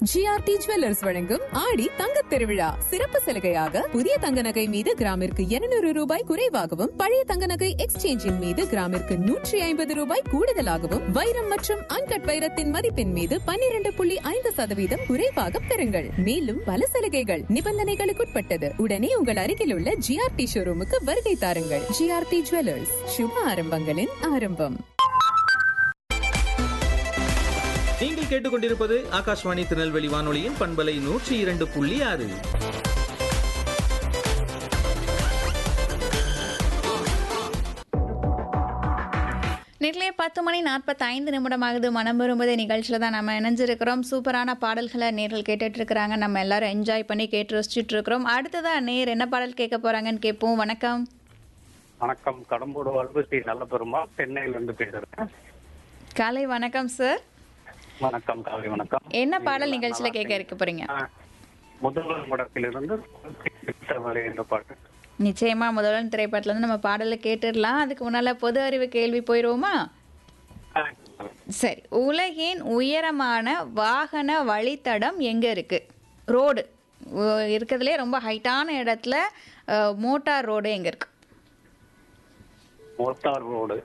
GRT jewellers வழங்கும் ஆடி தங்கத் திருவிழா சிறப்பு சலுகையாக புதிய தங்க நகை மீது கிராமிற்கு 200 ரூபாய் குறைவாகவும் பழைய தங்க நகை எக்ஸ்சேஞ்சின் மீது கிராமிற்கு 150 ரூபாய் கூடுதலாகவும் வைரம் மற்றும் அன்கட் வைரத்தின் மதிப்பின் மீது 12.5% குறைவாக பெறுங்கள். மேலும் பல சலுகைகள் நிபந்தனைகளுக்குட்பட்டது. உடனே உங்கள் அருகில் உள்ள ஜிஆர்டி ஷோரூமுக்கு வருகை தாருங்கள். ஜிஆர்டி ஜுவல்லர்ஸ், சுப ஆரம்பங்களின் ஆரம்பம். நீங்கள் கேட்டுக்கொண்டிருப்பது ஆகாஷ்வாணி திருநெல்வேலி வானொலியின் பண்பலை 102.6. நேரிலே 10:45 ஆகுது. மனம் விரும்புதே நிகழ்ச்சியில் தான் நம்ம இணைஞ்சிருக்கிறோம். சூப்பரான பாடல்களை நேரில் கேட்டுட்டு இருக்கிறாங்க. நம்ம எல்லாரும் என்ஜாய் பண்ணி கேட்டு ரசிச்சுட்டு இருக்கிறோம். அடுத்ததா நேர் என்ன பாடல் கேட்க போறாங்கன்னு கேட்போம். வணக்கம். வணக்கம். கடம்பூர் வல்பஸ்ரீ நல்ல பெருமாள், சென்னையிலிருந்து பேசுறேன். காலை வணக்கம் சார். வணக்கம். காலை வணக்கம். என்ன பாடல் நிகழ்ச்சியில கேட்க இருக்க போறீங்க? முதல்வர் முடக்கிலிருந்து என்ற பாட்டு. நிச்சயமா முதல்வன் திரைப்படத்துல இருந்து நம்ம பாடலை கேட்டுடலாம். அதுக்கு முன்னால பொது அறிவு கேள்வி போயிடுவோமா? சரி. உலகின் உயரமான வாகன வழித்தடம் எங்க இருக்கு? ரோடு இருக்கிறதுலே ரொம்ப ஹைட்டான இடத்துல மோட்டார் ரோடு எங்க இருக்கு? மோட்டார் ரோடு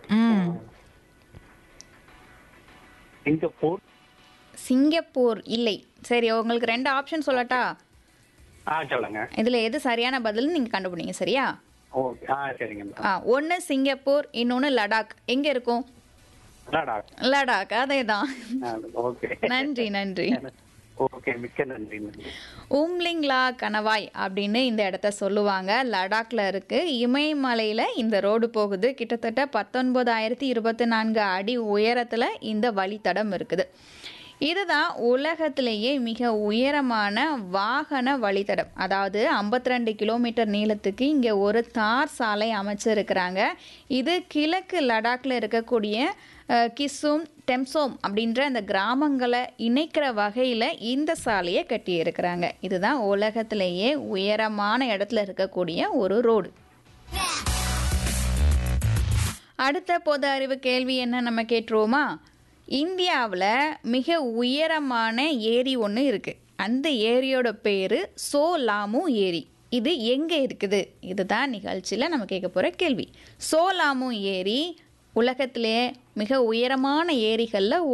சிங்கப்பூர் இல்லை. சரி, உங்களுக்கு 2 ஆப்ஷன் சொல்லட்டா? சொல்லுங்க. இதுல எது சரியான பதில் நீங்க கண்டுபிடிங்க. சரியா? ஓகே. சரிங்க. ஒன்னு சிங்கப்பூர், இன்னொன்னு லடாக். எங்க இருக்கும்? லடாக். அதேதான். ஓகே. நன்றி நன்றி. ஓகே, மிக்க நன்றி. உம்லிங்லா கணவாய் அப்படின்னு இந்த இடத்த சொல்லுவாங்க. லடாக்ல இருக்கு. இமயமலையில இந்த ரோடு போகுது. கிட்டத்தட்ட 19,024 அடி உயரத்துல இந்த வழித்தடம் இருக்குது. இதுதான் உலகத்திலேயே மிக உயரமான வாகன வழித்தடம். அதாவது 52 கிலோமீட்டர் நீளத்துக்கு இங்கே ஒரு தார் சாலை அமைச்சிருக்கிறாங்க. இது கிழக்கு லடாக்ல இருக்கக்கூடிய கிசும் டெம்சோம் அப்படின்ற அந்த கிராமங்களை இணைக்கிற வகையில் இந்த சாலையை கட்டியிருக்கிறாங்க. இதுதான் உலகத்திலேயே உயரமான இடத்துல இருக்கக்கூடிய ஒரு ரோடு. அடுத்த பொது அறிவு கேள்வி என்ன நம்ம கேட்டுருவோமா? இந்தியாவில் மிக உயரமான ஏரி ஒன்று இருக்குது. அந்த ஏரியோட பேர் சோலாமு ஏரி. இது எங்கே இருக்குது? இதுதான் நிகழ்ச்சியில் நம்ம கேட்க போகிற கேள்வி. சோலாமு ஏரி உலகத்திலே மிக உயரமான ஏரிகளில்